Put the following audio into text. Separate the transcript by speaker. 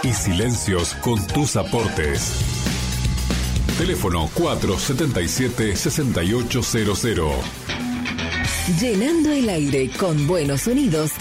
Speaker 1: y silencios con tus aportes. Teléfono 477-6800.
Speaker 2: Llenando el aire con buenos sonidos